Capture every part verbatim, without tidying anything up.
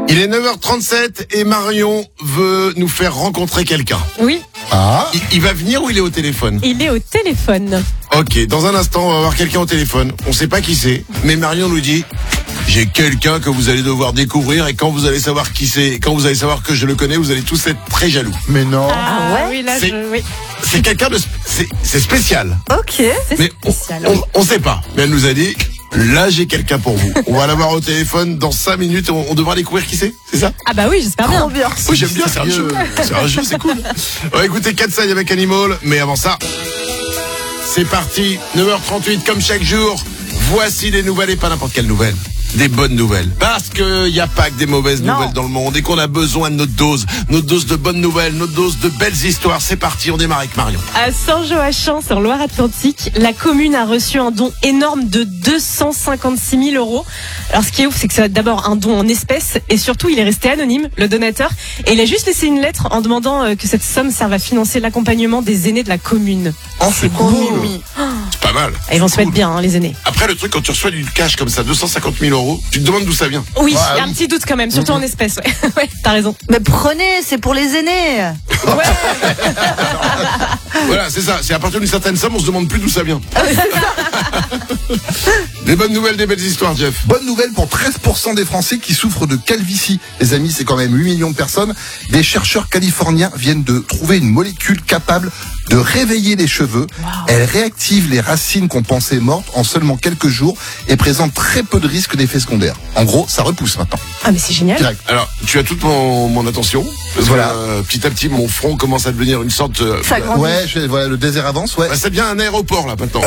Il est neuf heures trente-sept et Marion veut nous faire rencontrer quelqu'un. Oui. Ah. Il, il va venir ou il est au téléphone? Il est au téléphone. Ok, dans un instant, on va avoir quelqu'un au téléphone. On sait pas qui c'est, mais Marion nous dit... J'ai quelqu'un que vous allez devoir découvrir et quand vous allez savoir qui c'est, quand vous allez savoir que je le connais, vous allez tous être très jaloux. Mais non. Ah ouais. Oui, là, C'est- je, oui. C'est quelqu'un de... C'est, c'est spécial. Ok. C'est Mais on, spécial. on, oui. on sait pas. Mais elle nous a dit, là j'ai quelqu'un pour vous. On va l'avoir au téléphone dans cinq minutes et on, on devra découvrir qui c'est, c'est ça? Ah bah oui, j'espère bien. Trop bien. Oui, j'aime bien, c'est un jeu. Sérieux. C'est un jeu, c'est cool. On va écouter Katsai avec Animal, mais avant ça, c'est parti. neuf heures trente-huit comme chaque jour. Voici des nouvelles et pas n'importe quelles nouvelles. Des bonnes nouvelles. Parce qu'il n'y a pas que des mauvaises Non. nouvelles dans le monde et qu'on a besoin de notre dose. Notre dose de bonnes nouvelles, notre dose de belles histoires. C'est parti, on démarre avec Marion. À Saint-Joachim, sur Loire-Atlantique, la commune a reçu un don énorme de deux cent cinquante-six mille euros. Alors, ce qui est ouf, c'est que c'est d'abord un don en espèces et surtout, il est resté anonyme, le donateur. Et il a juste laissé une lettre en demandant euh, que cette somme serve à financer l'accompagnement des aînés de la commune. Oh, c'est cool. Oui. C'est pas mal. Et ils vont se Cool. mettre bien, hein, les aînés. Après, le truc, quand tu reçois du cash comme ça, deux cent cinquante mille euros, tu te demandes d'où ça vient. Oui, il Ouais, y a oui. un petit doute quand même, surtout en espèces. Ouais, ouais, t'as raison. Mais prenez, c'est pour les aînés. Ouais. Voilà, c'est ça. C'est à partir d'une certaine somme, on se demande plus d'où ça vient. Des bonnes nouvelles, des belles histoires, Jeff. Bonne nouvelle pour treize pour cent des Français qui souffrent de calvitie. Les amis, c'est quand même huit millions de personnes. Des chercheurs californiens viennent de trouver une molécule capable de réveiller les cheveux. Elle réactive les racines qu'on pensait mortes en seulement quelques jours et présente très peu de risques d'effets secondaires. En gros, ça repousse maintenant. Ah, mais c'est génial. Direct. Alors, tu as toute mon, mon attention. Parce Voilà. que, euh, petit à petit, mon front commence à devenir une sorte... euh, Ça grandit. Ouais, je, voilà, le désert avance, ouais. bah, ça devient un aéroport, là, maintenant.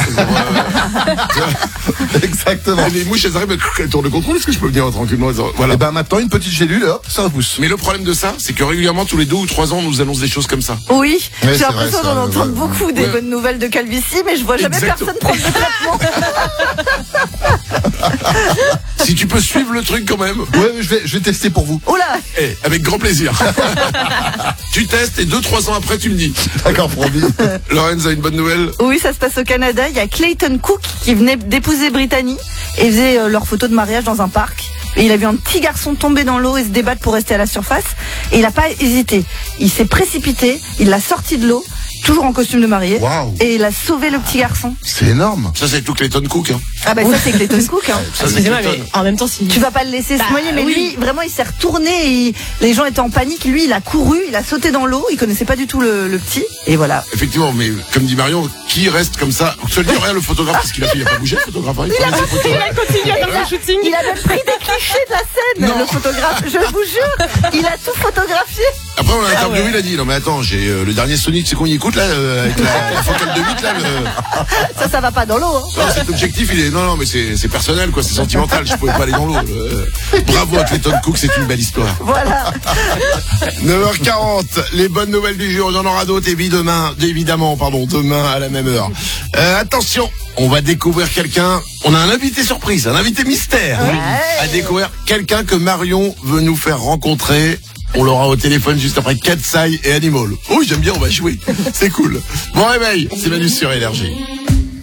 Exactement. Et les mouches, elles arrivent, elles tournent le contrôle. Est-ce que je peux venir tranquillement? Voilà. Et ben maintenant, une petite gélule, hop, ça repousse. Mais le problème de ça, c'est que régulièrement, tous les deux ou trois ans, on nous annonce des choses comme ça. Oui, Ouais, j'ai c'est l'impression vrai, d'en ça, entendre ouais. beaucoup des Ouais. bonnes nouvelles de calvitie, mais je vois jamais Exactement. personne prendre de traitement. Si tu peux suivre le truc quand même, Ouais, mais je vais, je vais tester pour vous. Oh là, eh, avec grand plaisir. Tu testes et deux, trois ans après, tu me dis. D'accord, promis. Lorenz a une bonne nouvelle. oui, ça se passe au Canada. Il y a Clayton Cook qui venait d'épouser Brittany et faisait euh, leur photo de mariage dans un parc. Et il a vu un petit garçon tomber dans l'eau et se débattre pour rester à la surface. Et il n'a pas hésité. Il s'est précipité, il l'a sorti de l'eau, toujours en costume de mariée. Waouh. Et il a sauvé le petit garçon. C'est énorme. Ça, c'est tout Clayton Cook. Hein. Ah bah ça c'est Clayton Cook. Hein. Ça, c'est Excusez-moi, mais Clayton. en même temps, si. Tu vas pas le laisser se Bah, noyer, mais oui. lui, vraiment, il s'est retourné et les gens étaient en panique. Lui, il a couru, il a sauté dans l'eau, il connaissait pas du tout le, le petit. Et voilà. Effectivement, mais comme dit Marion, qui reste comme ça? Se le dit rien le photographe, parce qu'il a, il a pas bougé le photographe. Hein, il prenait ses photos. Il a continué à faire son shooting. Il a même pris des clichés de la scène, Non. le photographe. Je vous jure, il a tout photographié. Après, on l'a interviewé, ouais. il a dit, non mais attends, j'ai euh, le dernier Sony, tu sais qu'on y écoute là, euh, avec la, la focale de huit là, le... Ça, ça va pas dans l'eau. Hein. Non, cet objectif, il est, non, non, mais c'est, c'est personnel, quoi, c'est sentimental, je pouvais pas aller dans l'eau. Euh, bravo à Clayton Cook, c'est une belle histoire. Voilà. neuf heures quarante, les bonnes nouvelles du jour, il y en aura d'autres, évi- demain, évidemment, pardon, demain à la même heure. Euh, attention, on va découvrir quelqu'un, on a un invité surprise, un invité mystère, à découvrir quelqu'un que Marion veut nous faire rencontrer. On l'aura au téléphone juste après Katsai et Animal. Oh, j'aime bien, on va jouer. C'est cool. Bon réveil, c'est Manu sur Énergie.